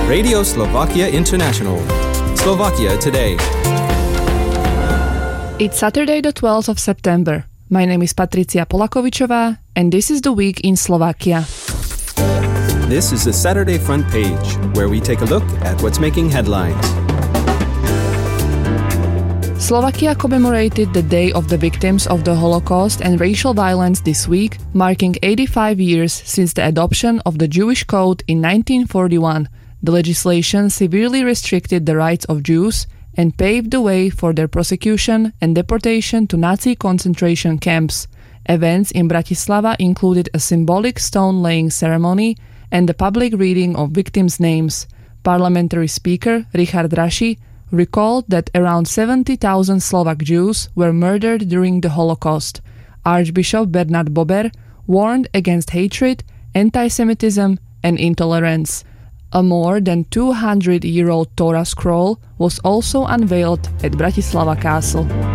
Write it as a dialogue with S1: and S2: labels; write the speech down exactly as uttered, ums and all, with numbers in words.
S1: Radio Slovakia International. Slovakia Today.
S2: It's Saturday the twelfth of September. My name is Patricia Polakovičová and this is the week in Slovakia.
S1: This is the Saturday Front Page, where we take a look at what's making headlines.
S2: Slovakia commemorated the Day of the Victims of the Holocaust and Racial Violence this week, marking eighty-five years since the adoption of the Jewish Code in nineteen forty-one. The legislation severely restricted the rights of Jews and paved the way for their prosecution and deportation to Nazi concentration camps. Events in Bratislava included a symbolic stone-laying ceremony and the public reading of victims' names. Parliamentary Speaker Richard Raši recalled that around seventy thousand Slovak Jews were murdered during the Holocaust. Archbishop Bernard Bober warned against hatred, anti-Semitism, and intolerance. A more than two hundred year old Torah scroll was also unveiled at Bratislava Castle.